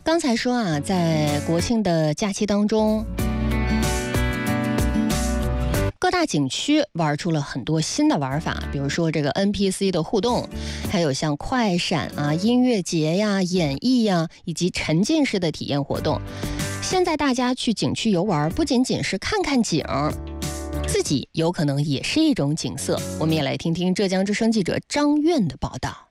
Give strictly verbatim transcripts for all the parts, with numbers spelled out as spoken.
刚才说啊，在国庆的假期当中，各大景区玩出了很多新的玩法，比如说这个 N P C 的互动，还有像快闪啊、音乐节呀、演艺呀，以及沉浸式的体验活动。现在大家去景区游玩，不仅仅是看看景，自己有可能也是一种景色。我们也来听听浙江之声记者张苑的报道。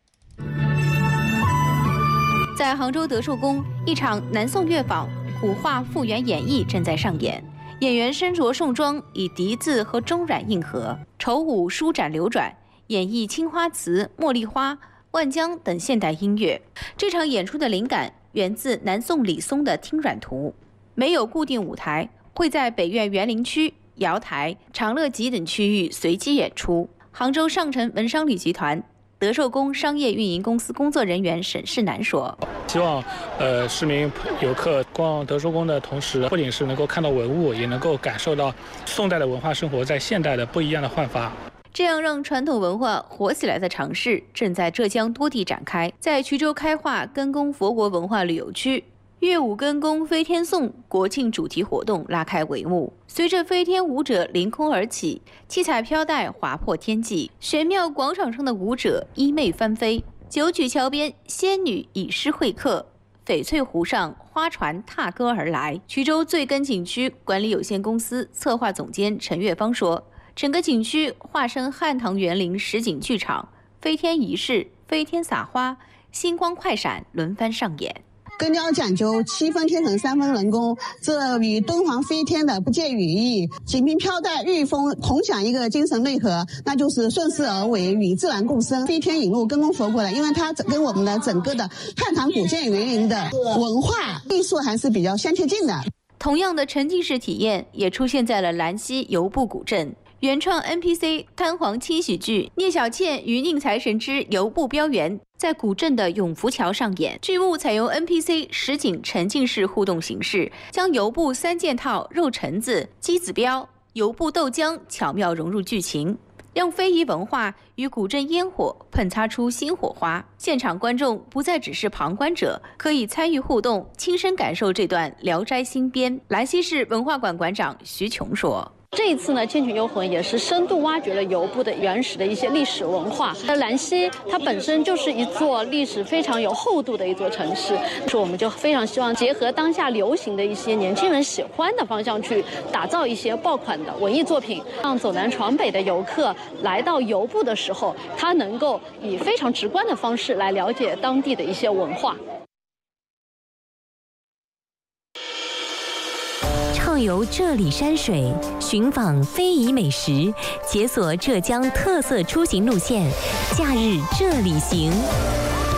在杭州德寿宫，一场南宋乐坊古画复原演绎正在上演。演员身着宋装，以笛子和中阮应和，丑舞舒展流转，演绎青花瓷、茉莉花、万江等现代音乐。这场演出的灵感源自南宋李松的《听阮图》，没有固定舞台，会在北苑园林区、瑶台、长乐集等区域随机演出。杭州上城文商旅集团德寿宫商业运营公司工作人员沈世南说：“ 希望呃市民游客逛德寿宫的同时，不仅是能够看到文物，也能够感受到宋代的文化生活在现代的不一样的焕发。” 这样让传统文化活起来的尝试正在浙江多地展开。在衢州开化根宫佛国文化旅游区，乐舞根宫飞天颂国庆主题活动拉开帷幕。随着飞天舞者凌空而起，七彩飘带划破天际，玄庙广场上的舞者衣袂翻飞，九曲桥边仙女以诗会客，翡翠湖上花船踏歌而来。衢州醉根景区管理有限公司策划总监陈月芳说：“整个景区化身汉唐园林实景剧场，飞天仪式、飞天撒花、星光快闪轮番上演。” 根雕讲究七分天成三分人工，这与敦煌飞天的不借语义。锦屏飘带御风同享一个精神内核，那就是顺势而为，与自然共生。飞天引入根宫佛国的，因为它跟我们的整个的汉唐古建园林的文化艺术还是比较相贴近的。 同样的沉浸式体验也出现在了兰溪游步古镇。原创 N P C 滩黄轻喜剧《聂小倩与宁财神之游步标园》在古镇的永福桥上演。剧目采用 N P C 实景沉浸式互动形式，将游步三件套、肉橙子、鸡子标、游步豆浆巧妙融入剧情，让非遗文化与古镇烟火喷擦出新火花。现场观众不再只是旁观者，可以参与互动，亲身感受这段《聊斋新编》。兰溪市文化馆馆长徐琼说：“ 这一次呢，千曲幽魂也是深度挖掘了游步的原始的一些历史文化。那兰溪它本身就是一座历史非常有厚度的一座城市，所以我们就非常希望结合当下流行的一些年轻人喜欢的方向，去打造一些爆款的文艺作品，让走南闯北的游客来到游步的时候，他能够以非常直观的方式来了解当地的一些文化。” 畅游这里山水，寻访非遗美食，解锁浙江特色出行路线，假日这里行。